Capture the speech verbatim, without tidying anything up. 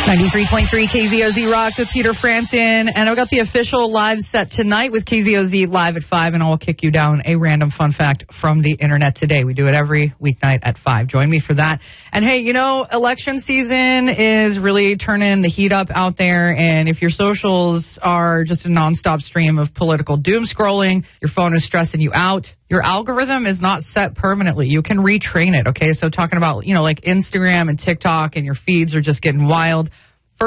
ninety-three point three K Z O Z Rocks with Peter Frampton. And I've got the official live set tonight with K Z O Z live at five, and I'll kick you down a random fun fact from the internet today. We do it every weeknight at five. Join me for that. And hey, you know, election season is really turning the heat up out there. And if your socials are just a nonstop stream of political doom scrolling, your phone is stressing you out, your algorithm is not set permanently. You can retrain it, okay? So talking about, you know, like Instagram and TikTok and your feeds are just getting wild.